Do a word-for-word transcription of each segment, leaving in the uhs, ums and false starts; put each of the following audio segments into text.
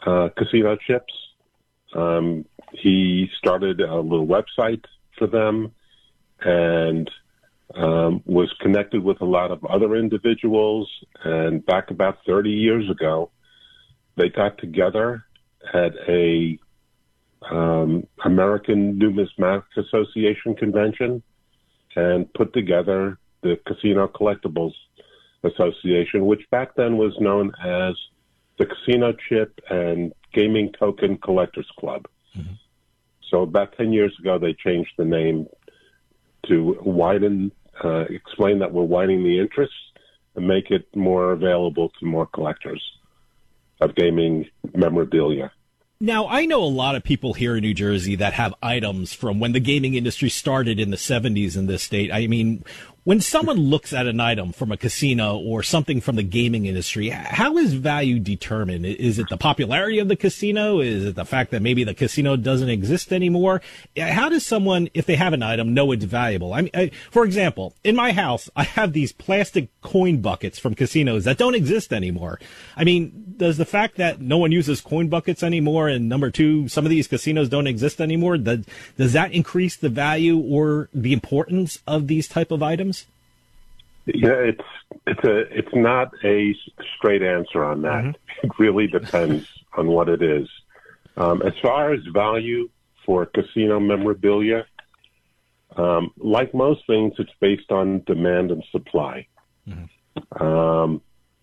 uh, casino chips. Um, he started a little website for them and um, was connected with a lot of other individuals. And back about thirty years ago, they got together at a um, American Numismatic Association convention and put together the Casino Collectibles Association, which back then was known as the Casino Chip and Gaming Token Collectors Club. Mm-hmm. So about ten years ago, they changed the name to widen, uh, explain that we're widening the interests and make it more available to more collectors of gaming memorabilia. Now, I know a lot of people here in New Jersey that have items from when the gaming industry started in the seventies in this state. I mean, when someone looks at an item from a casino or something from the gaming industry, how is value determined? Is it the popularity of the casino? Is it the fact that maybe the casino doesn't exist anymore? How does someone, if they have an item, know it's valuable? I mean, I, for example, in my house, I have these plastic coin buckets from casinos that don't exist anymore. I mean, does the fact that no one uses coin buckets anymore, and number two, some of these casinos don't exist anymore, does, does that increase the value or the importance of these type of items? Yeah, it's it's a it's not a straight answer on that. Mm-hmm. It really depends on what it is. Um, as far as value for casino memorabilia, um, like most things, it's based on demand and supply. Mm-hmm. Um,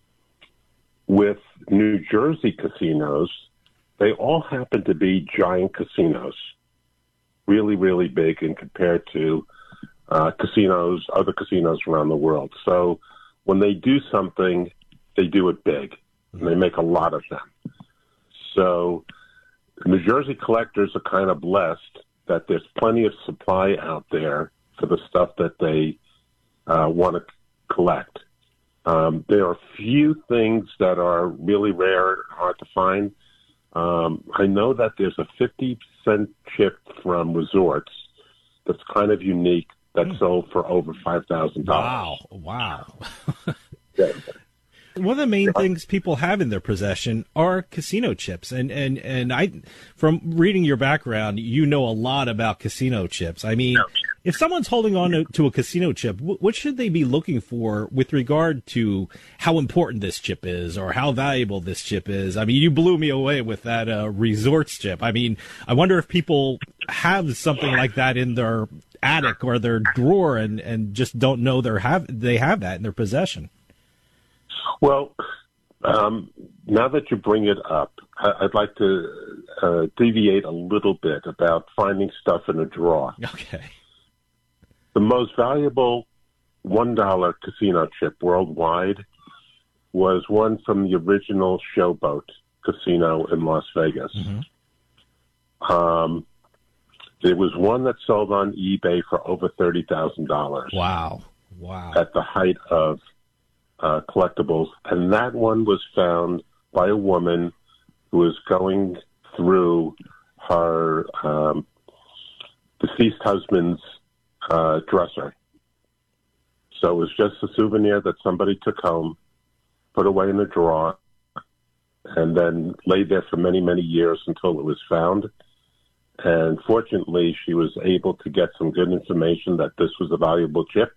with New Jersey casinos, they all happen to be giant casinos, really, really big, and compared to Uh, casinos, other casinos around the world. So when they do something, they do it big, and they make a lot of them. So New Jersey collectors are kind of blessed that there's plenty of supply out there for the stuff that they uh, want to collect. Um, there are few things that are really rare and hard to find. Um, I know that there's a fifty cent chip from Resorts that's kind of unique, that sold for over five thousand dollars. Wow, wow. Yeah. One of the main things people have in their possession are casino chips. And, and, and I, from reading your background, you know a lot about casino chips. I mean, if someone's holding on to, to a casino chip, what should they be looking for with regard to how important this chip is or how valuable this chip is? I mean, you blew me away with that uh, Resorts chip. I mean, I wonder if people have something like that in their attic or their drawer and, and just don't know they have they have that in their possession. Well, um, now that you bring it up, I'd like to uh, deviate a little bit about finding stuff in a drawer. Okay. The most valuable one dollar casino chip worldwide was one from the original Showboat Casino in Las Vegas. Mm-hmm. Um, there was one that sold on eBay for over thirty thousand dollars. Wow. Wow. At the height of uh, collectibles. And that one was found by a woman who was going through her um, deceased husband's uh, dresser. So it was just a souvenir that somebody took home, put away in a drawer, and then laid there for many, many years until it was found. And fortunately, she was able to get some good information that this was a valuable chip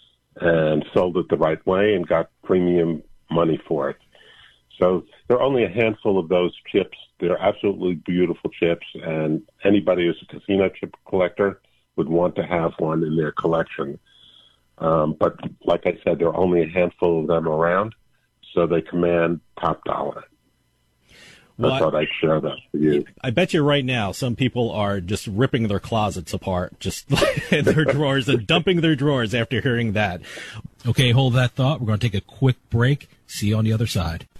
and sold it the right way and got premium money for it. So there are only a handful of those chips. They're absolutely beautiful chips, and anybody who's a casino chip collector would want to have one in their collection. Um, but like I said, there are only a handful of them around, so they command top dollar. Well, I thought I'd share that with you. I bet you right now some people are just ripping their closets apart, just in their drawers and dumping their drawers after hearing that. Okay, hold that thought. We're going to take a quick break. See you on the other side.